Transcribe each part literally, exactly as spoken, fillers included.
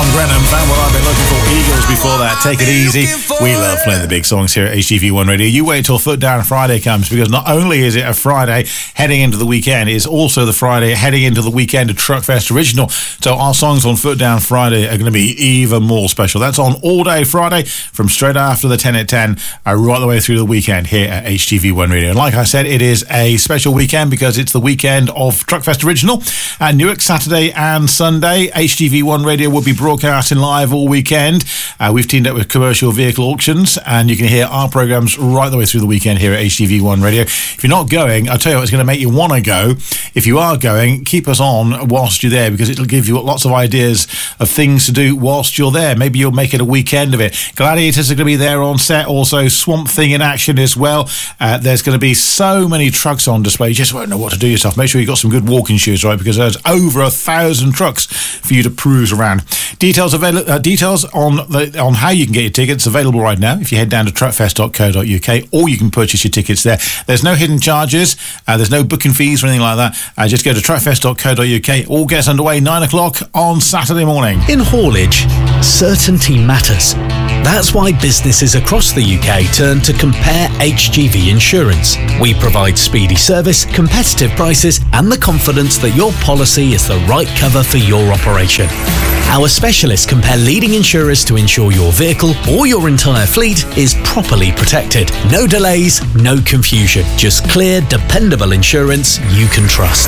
John Grennan, found what I've been looking for. Eagles before that. Take it easy. We love playing the big songs here at H T V one Radio. You wait till Foot Down Friday comes, because not only is it a Friday heading into the weekend, it's also the Friday heading into the weekend of Truckfest Original. So our songs on Foot Down Friday are going to be even more special. That's on all day Friday from straight after the ten at ten uh, right the way through the weekend here at H T V one Radio. And like I said, it is a special weekend because it's the weekend of Truckfest Original and Newark, Saturday and Sunday. H T V one Radio will be broadcasting live all weekend. Uh, we've teamed up with Commercial Vehicle Auctions, and you can hear our programmes right the way through the weekend here at H T V one Radio. If you're not going, I'll tell you what, it's going to make you want to go. If you are going, keep us on whilst you're there, because it'll give you lots of ideas of things to do whilst you're there. Maybe you'll make it a weekend of it. Gladiators are going to be there on set, also Swamp Thing in action as well. Uh, there's going to be so many trucks on display, you just won't know what to do yourself. Make sure you've got some good walking shoes, right, because there's over a thousand trucks for you to cruise around. Details avail- uh, details on the, on how you can get your tickets available right now if you head down to truckfest dot co dot uk, or you can purchase your tickets there. There's no hidden charges, uh, there's no booking fees or anything like that. Uh, just go to truckfest dot co dot uk. All gets underway nine o'clock on Saturday morning. In haulage, certainty matters. That's why businesses across the U K turn to Compare H G V Insurance. We provide speedy service, competitive prices, and the confidence that your policy is the right cover for your operation. Our specialists compare leading insurers to ensure your vehicle or your entire fleet is properly protected. No delays, no confusion. Just clear, dependable insurance you can trust.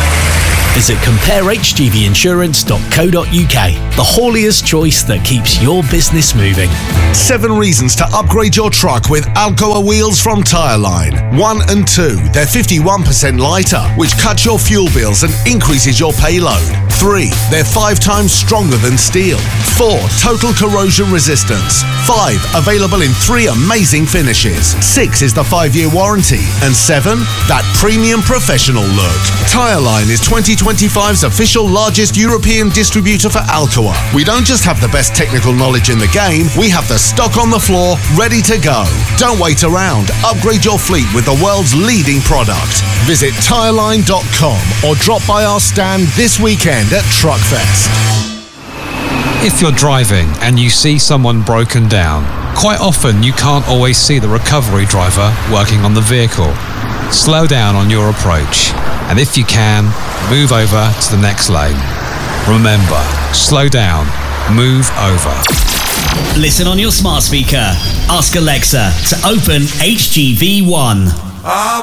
Visit compare h g v insurance dot co dot uk, the haulier's choice that keeps your business moving. Seven reasons to upgrade your truck with Alcoa wheels from Tireline. One and two, they're fifty-one percent lighter, which cuts your fuel bills and increases your payload. Three, they're five times stronger than steel. Four, total corrosion resistance. Five, available in three amazing finishes. Six is the five-year warranty. And seven, that premium professional look. Tireline is twenty twenty-five's official largest European distributor for Alcoa. We don't just have the best technical knowledge in the game, we have the stock on the floor, ready to go. Don't wait around. Upgrade your fleet with the world's leading product. Visit tireline dot com or drop by our stand this weekend at Truckfest. If you're driving and you see someone broken down, quite often you can't always see the recovery driver working on the vehicle. Slow down on your approach, and if you can, move over to the next lane. Remember, slow down, move over. Listen on your smart speaker. Ask Alexa to open H G V one.